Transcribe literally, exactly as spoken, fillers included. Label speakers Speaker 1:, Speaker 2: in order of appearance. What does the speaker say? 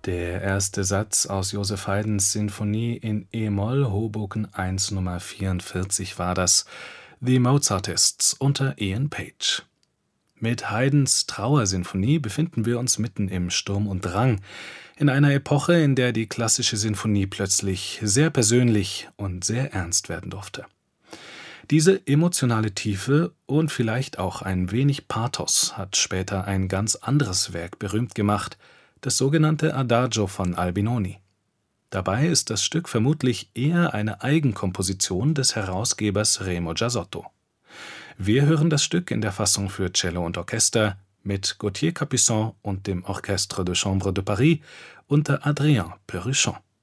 Speaker 1: Der erste Satz aus Joseph Haydns Sinfonie in e-Moll, Hoboken eins Nummer vierundvierzig war das, The Mozartists unter Ian Page. Mit Haydns Trauersinfonie befinden wir uns mitten im Sturm und Drang, in einer Epoche, in der die klassische Sinfonie plötzlich sehr persönlich und sehr ernst werden durfte. Diese emotionale Tiefe und vielleicht auch ein wenig Pathos hat später ein ganz anderes Werk berühmt gemacht, das sogenannte Adagio von Albinoni. Dabei ist das Stück vermutlich eher eine Eigenkomposition des Herausgebers Remo Giasotto. Wir hören das Stück in der Fassung für Cello und Orchester mit Gauthier Capuçon und dem Orchestre de Chambre de Paris unter Adrien Perruchon.